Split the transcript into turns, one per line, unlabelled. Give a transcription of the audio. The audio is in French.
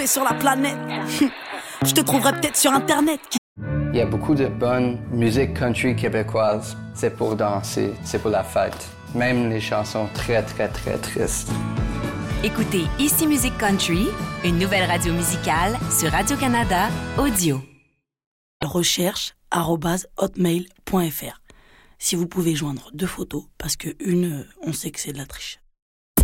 Sur la planète, je te trouverai peut-être sur internet.
Il y a beaucoup de bonne musique country québécoise. C'est pour danser, c'est pour la fête. Même les chansons très, très, très tristes.
Écoutez Ici Musique Country, une nouvelle radio musicale sur Radio-Canada Audio.
Recherche@hotmail.fr. Si vous pouvez joindre 2 photos, parce que une, on sait que c'est de la triche.